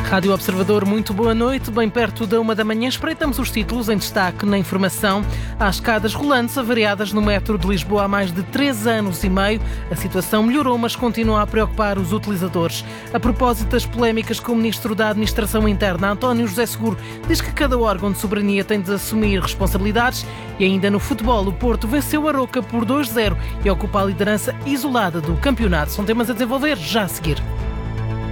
Rádio Observador, muito boa noite. Bem perto da 1 da manhã, espreitamos os títulos em destaque na informação. Há escadas rolantes avariadas no metro de Lisboa há mais de 3 anos e meio. A situação melhorou, mas continua a preocupar os utilizadores. A propósito das polémicas com o Ministro da Administração Interna, António José Seguro, diz que cada órgão de soberania tem de assumir responsabilidades. E ainda no futebol, o Porto venceu a Aroca por 2-0 e ocupa a liderança isolada do campeonato. São temas a desenvolver já a seguir.